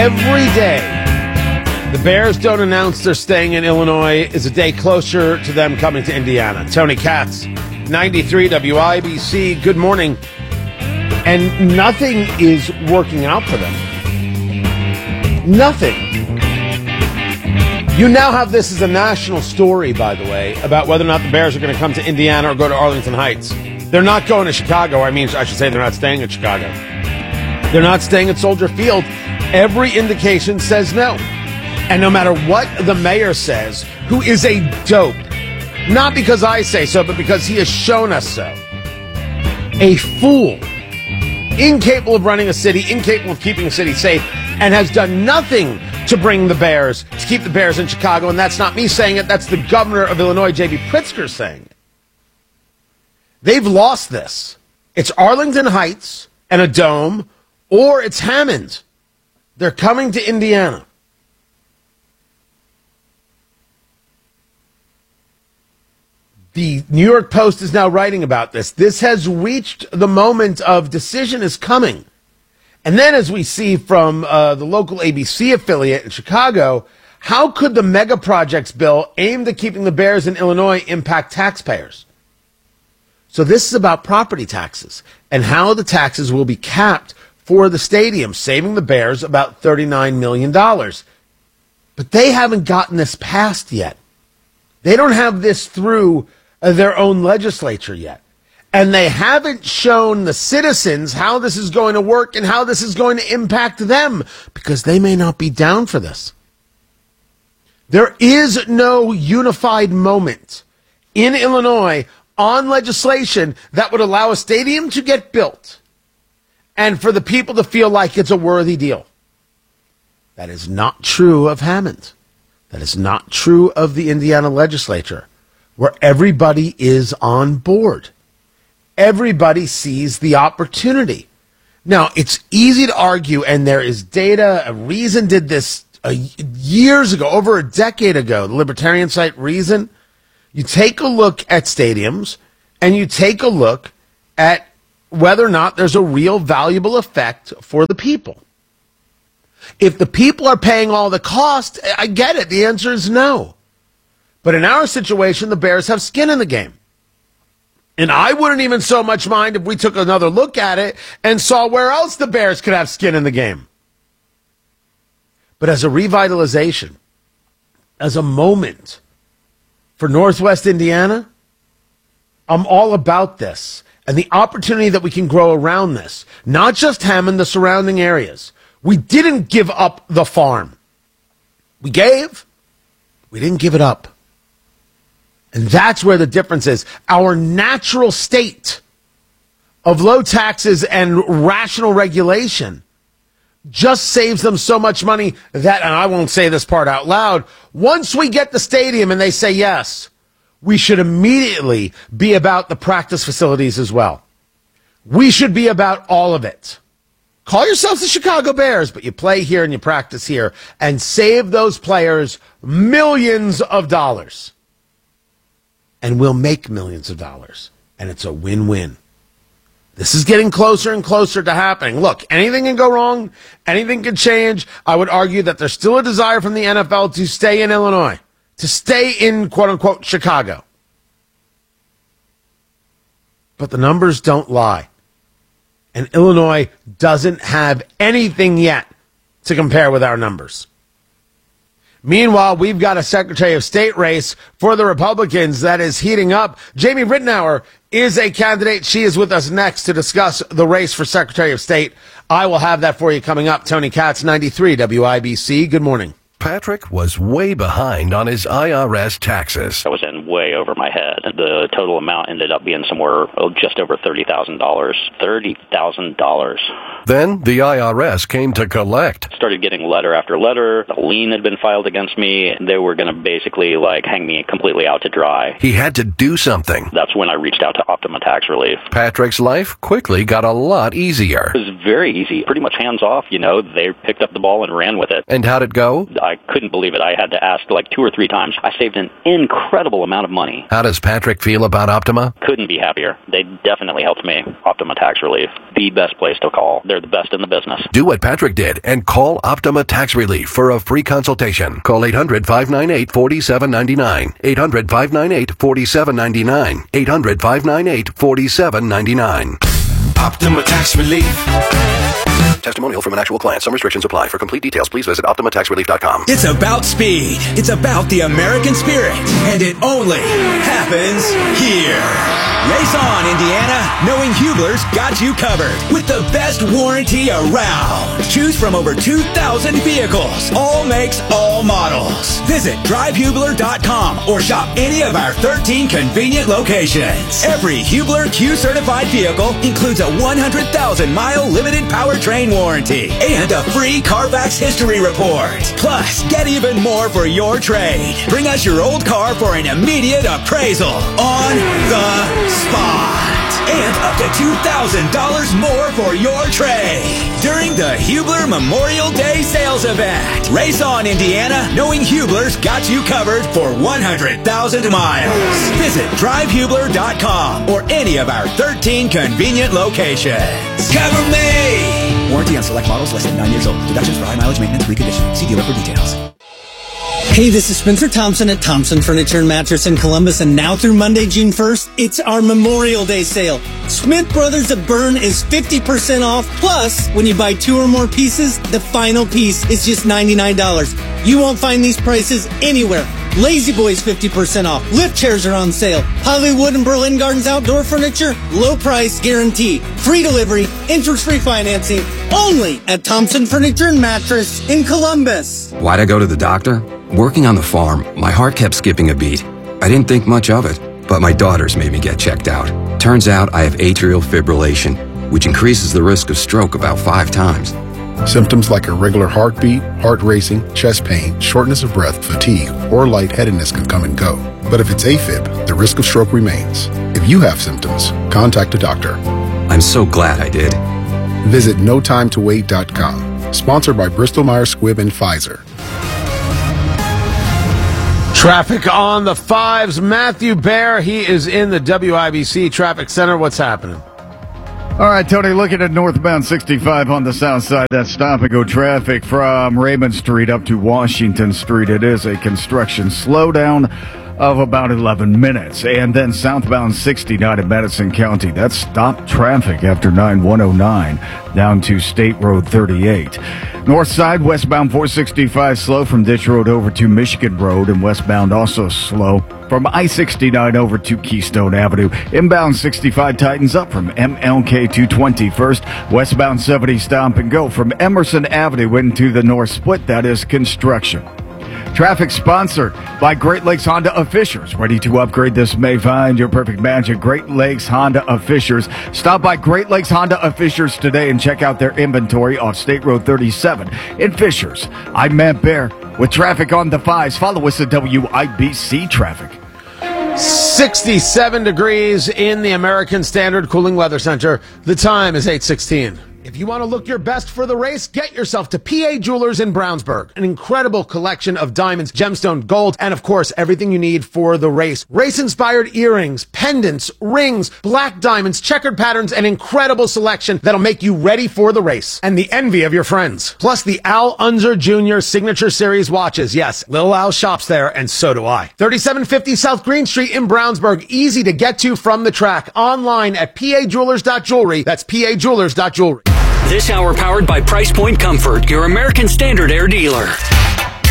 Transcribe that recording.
every day the Bears don't announce they're staying in Illinois is a day closer to them coming to Indiana. Tony Katz, 93 WIBC, good morning. And nothing is working out for them. Nothing. You now have this as a national story, by the way, about whether or not the Bears are going to come to Indiana or go to Arlington Heights. They're not going to Chicago. I should say they're not staying in Chicago. They're not staying at Soldier Field. Every indication says no. And no matter what the mayor says, who is a dope, not because I say so, but because he has shown us so, a fool, incapable of running a city, incapable of keeping a city safe, and has done nothing to bring the Bears, to keep the Bears in Chicago. And that's not me saying it. That's the governor of Illinois, J.B. Pritzker, saying it. They've lost this. It's Arlington Heights and a dome, or it's Hammond. They're coming to Indiana. The New York Post is now writing about this. This has reached the moment of decision is coming. And then as we see from the local ABC affiliate in Chicago, how could the mega projects bill aimed at keeping the Bears in Illinois impact taxpayers? So this is about property taxes and how the taxes will be capped for the stadium, saving the Bears about $39 million. But they haven't gotten this passed yet. They don't have this through their own legislature yet. And they haven't shown the citizens how this is going to work and how this is going to impact them, because they may not be down for this. There is no unified moment in Illinois on legislation that would allow a stadium to get built and for the people to feel like it's a worthy deal. That is not true of Hammond. That is not true of the Indiana legislature, where everybody is on board. Everybody sees the opportunity. Now, it's easy to argue, and there is data. Reason did this years ago, over a decade ago, the libertarian site Reason. You take a look at stadiums, and you take a look at whether or not there's a real valuable effect for the people. If the people are paying all the cost, I get it. The answer is no. But in our situation, the Bears have skin in the game. And I wouldn't even so much mind if we took another look at it and saw where else the Bears could have skin in the game. But as a revitalization, as a moment for Northwest Indiana, I'm all about this. And the opportunity that we can grow around this. Not just Hammond, the surrounding areas. We didn't give up the farm. We gave. We didn't give it up. And that's where the difference is. Our natural state of low taxes and rational regulation just saves them so much money that, and I won't say this part out loud, once we get the stadium and they say yes, we should immediately be about the practice facilities as well. We should be about all of it. Call yourselves the Chicago Bears, but you play here and you practice here and save those players millions of dollars. And we'll make millions of dollars. And it's a win-win. This is getting closer and closer to happening. Look, anything can go wrong. Anything can change. I would argue that there's still a desire from the NFL to stay in Illinois, to stay in, quote-unquote, Chicago. But the numbers don't lie. And Illinois doesn't have anything yet to compare with our numbers. Meanwhile, we've got a Secretary of State race for the Republicans that is heating up. Jamie Rittenauer is a candidate. She is with us next to discuss the race for Secretary of State. I will have that for you coming up. Tony Katz, 93 WIBC. Good morning. Patrick was way behind on his IRS taxes. I was in way over my head. The total amount ended up being somewhere just over $30,000. $30,000. Then the IRS came to collect. Started getting letter after letter. A lien had been filed against me. They were going to basically hang me completely out to dry. He had to do something. That's when I reached out to Optima Tax Relief. Patrick's life quickly got a lot easier. It was very easy, pretty much hands off. They picked up the ball and ran with it. And how'd it go? I couldn't believe it. I had to ask 2 or 3 times. I saved an incredible amount of money. How does Patrick feel about Optima? Couldn't be happier. They definitely helped me. Optima Tax Relief, the best place to call. They're the best in the business. Do what Patrick did and call Call Optima Tax Relief for a free consultation. Call 800-598-4799. 800-598-4799. 800-598-4799. Optima Tax Relief. Testimonial from an actual client. Some restrictions apply. For complete details, please visit OptimaTaxRelief.com. It's about speed. It's about the American spirit. And it only happens here. Race on, Indiana, knowing Hubler's got you covered with the best warranty around. Choose from over 2,000 vehicles, all makes, all models. Visit drivehubler.com or shop any of our 13 convenient locations. Every Hubler Q-certified vehicle includes a 100,000-mile limited powertrain warranty and a free Carfax history report. Plus, get even more for your trade. Bring us your old car for an immediate appraisal on the spot. And up to $2,000 more for your trade during the Hubler Memorial Day sales event. Race on, Indiana, knowing Hubler's got you covered for 100,000 miles. Visit drivehubler.com or any of our 13 convenient locations. Cover me! Warranty on select models less than 9 years old. Deductions for high mileage maintenance, reconditioning. See dealer for details. Hey, this is Spencer Thompson at Thompson Furniture and Mattress in Columbus, and now through Monday, June 1st, it's our Memorial Day sale. Smith Brothers of Bern is 50% off, plus, when you buy 2 or more pieces, the final piece is just $99. You won't find these prices anywhere. Lazy Boy's 50% off. Lift chairs are on sale. Hollywood and Berlin Gardens outdoor furniture, low price guarantee. Free delivery, interest-free financing, only at Thompson Furniture and Mattress in Columbus. Why'd I go to the doctor? Working on the farm, my heart kept skipping a beat. I didn't think much of it, but my daughters made me get checked out. Turns out I have atrial fibrillation, which increases the risk of stroke about 5 times. Symptoms like irregular heartbeat, heart racing, chest pain, shortness of breath, fatigue, or lightheadedness can come and go. But if it's AFib, the risk of stroke remains. If you have symptoms, contact a doctor. I'm so glad I did. Visit NoTimeToWait.com. Sponsored by Bristol Myers Squibb and Pfizer. Traffic on the 5s. Matthew Baer, he is in the WIBC Traffic Center. What's happening? All right, Tony, looking at northbound 65 on the south side. That's stop-and-go traffic from Raymond Street up to Washington Street. It is a construction slowdown of about 11 minutes. And then southbound 69 in Madison County. That's stopped traffic after 9109 down to State Road 38. North side, westbound 465 slow from Ditch Road over to Michigan Road, and westbound also slow from I-69 over to Keystone Avenue. Inbound 65 tightens up from MLK to 21st. Westbound 70 stop and go from Emerson Avenue into the north split. That is construction. Traffic sponsored by Great Lakes Honda of Fishers. Ready to upgrade this May? Find your perfect match at Great Lakes Honda of Fishers. Stop by Great Lakes Honda of Fishers today and check out their inventory off State Road 37 in Fishers. I'm Matt Baer with traffic on the 5s. Follow us at WIBC Traffic. 67 degrees in the American Standard Cooling Weather Center. The time is 8:16. If you want to look your best for the race, get yourself to PA Jewelers in Brownsburg. An incredible collection of diamonds, gemstone, gold, and of course, everything you need for the race. Race-inspired earrings, pendants, rings, black diamonds, checkered patterns, an incredible selection that'll make you ready for the race and the envy of your friends. Plus the Al Unser Jr. Signature Series watches. Yes, Little Al shops there, and so do I. 3750 South Green Street in Brownsburg. Easy to get to from the track. Online at pajewelers.jewelry. That's pajewelers.jewelry. This hour powered by Price Point Comfort, your American Standard Air dealer.